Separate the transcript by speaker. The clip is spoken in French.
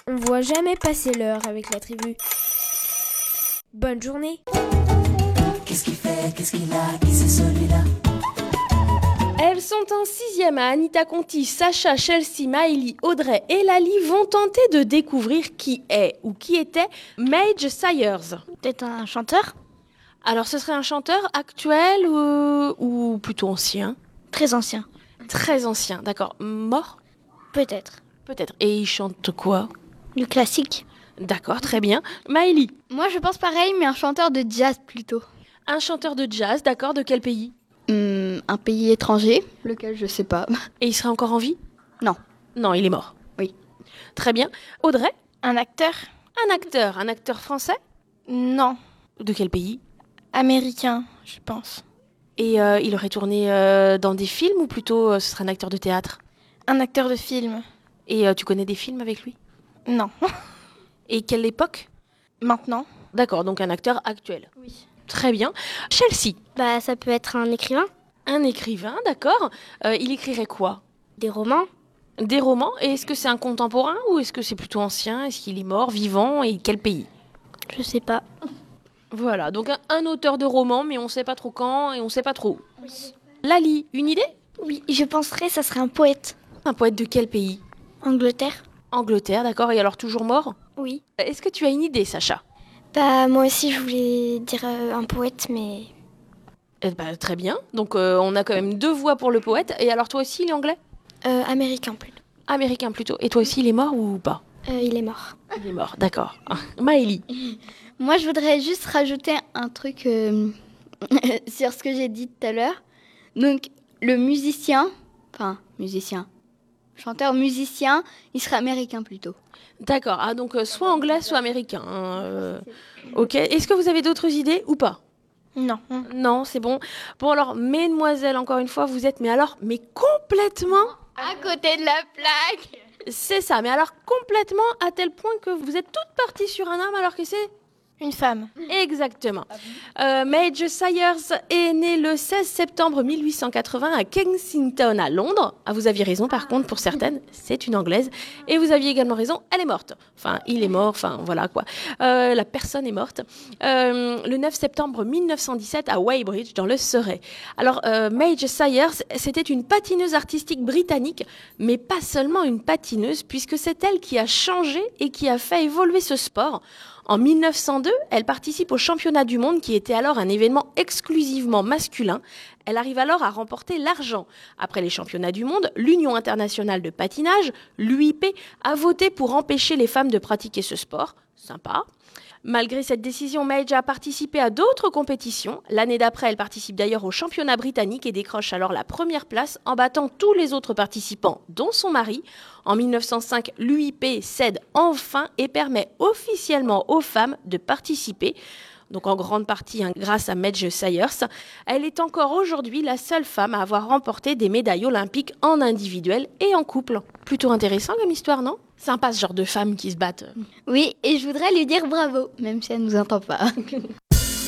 Speaker 1: On voit jamais passer l'heure avec la tribu. Bonne journée.
Speaker 2: Qu'est-ce qu'il fait? Qu'est-ce qu'il a? Qui c'est celui-là?
Speaker 3: Elles sont en 6e à Anita Conti, Sacha, Chelsea, Maëlie, Audrey et Lali vont tenter de découvrir qui est ou qui était Mage Sayers.
Speaker 4: Peut-être un chanteur?
Speaker 3: Alors ce serait un chanteur actuel ou plutôt ancien?
Speaker 4: Très ancien.
Speaker 3: Très ancien, d'accord. Mort?
Speaker 4: Peut-être.
Speaker 3: Peut-être. Et il chante quoi?
Speaker 4: Du classique.
Speaker 3: D'accord, très bien. Maëlie?
Speaker 5: Moi, je pense pareil, mais un chanteur de jazz plutôt.
Speaker 3: Un chanteur de jazz, d'accord, de quel pays?
Speaker 5: Un pays étranger, lequel je sais pas.
Speaker 3: Et il serait encore en vie?
Speaker 5: Non.
Speaker 3: Non, il est mort.
Speaker 5: Oui.
Speaker 3: Très bien. Audrey?
Speaker 4: Un acteur?
Speaker 3: Un acteur français?
Speaker 4: Non.
Speaker 3: De quel pays?
Speaker 4: Américain, je pense.
Speaker 3: Et il aurait tourné dans des films ou plutôt ce serait un acteur de théâtre?
Speaker 4: Un acteur de film?
Speaker 3: Et tu connais des films avec lui?
Speaker 4: Non.
Speaker 3: Et quelle époque?
Speaker 4: Maintenant?
Speaker 3: D'accord, donc un acteur actuel.
Speaker 4: Oui.
Speaker 3: Très bien. Chelsea?
Speaker 4: Ça peut être un écrivain?
Speaker 3: Un écrivain, d'accord. Il écrirait quoi?
Speaker 4: Des romans?
Speaker 3: Des romans. Et est-ce que c'est un contemporain ou est-ce que c'est plutôt ancien? Est-ce qu'il est mort, vivant et quel pays?
Speaker 4: Je sais pas.
Speaker 3: Voilà, donc un auteur de romans, mais on sait pas trop quand et on sait pas trop où.
Speaker 4: Oui.
Speaker 3: Lali, une idée?
Speaker 4: Oui, je penserais ça serait un poète.
Speaker 3: Un poète de quel pays?
Speaker 4: Angleterre?
Speaker 3: Angleterre, d'accord. Et alors toujours mort?
Speaker 4: Oui.
Speaker 3: Est-ce que tu as une idée, Sacha?
Speaker 4: Moi aussi je voulais dire un poète, mais...
Speaker 3: Très bien. Donc on a quand même 2 voix pour le poète. Et alors toi aussi, il est anglais?
Speaker 4: Américain plutôt.
Speaker 3: Américain plutôt. Et toi aussi, il est mort ou pas?
Speaker 4: Il est mort.
Speaker 3: Il est mort, d'accord. Maëlie?
Speaker 5: Moi, je voudrais juste rajouter un truc sur ce que j'ai dit tout à l'heure. Donc, le chanteur-musicien, il serait américain plutôt.
Speaker 3: D'accord. Ah, donc soit anglais, soit américain. Ok. Est-ce que vous avez d'autres idées ou pas?
Speaker 4: Non.
Speaker 3: Non, c'est bon. Bon alors, mesdemoiselles, encore une fois, vous êtes, mais complètement...
Speaker 5: À côté de la plaque.
Speaker 3: C'est ça, mais alors complètement à tel point que vous êtes toutes parties sur un homme alors que c'est...
Speaker 4: Une femme.
Speaker 3: Exactement. Mage Sayers est née le 16 septembre 1880 à Kensington, à Londres. Ah, vous aviez raison, par contre, pour certaines, c'est une Anglaise. Et vous aviez également raison, elle est morte. Enfin, il est mort, enfin, voilà quoi. La personne est morte. Le 9 septembre 1917 à Weybridge, dans le Surrey. Alors, Mage Sayers, c'était une patineuse artistique britannique, mais pas seulement une patineuse, puisque c'est elle qui a changé et qui a fait évoluer ce sport. En 1902, elle participe au championnat du monde qui était alors un événement exclusivement masculin. Elle arrive alors à remporter l'argent. Après les championnats du monde, l'Union internationale de patinage, l'UIP, a voté pour empêcher les femmes de pratiquer ce sport. Sympa. Malgré cette décision, Mage a participé à d'autres compétitions. L'année d'après, elle participe d'ailleurs au championnat britannique et décroche alors la première place en battant tous les autres participants, dont son mari. En 1905, l'UIP cède enfin et permet officiellement aux femmes de participer. Donc en grande partie grâce à Mage Sayers. Elle est encore aujourd'hui la seule femme à avoir remporté des médailles olympiques en individuel et en couple. Plutôt intéressant comme histoire, non? Sympa ce genre de femmes qui se battent.
Speaker 5: Oui, et je voudrais lui dire bravo, même si elle nous entend pas.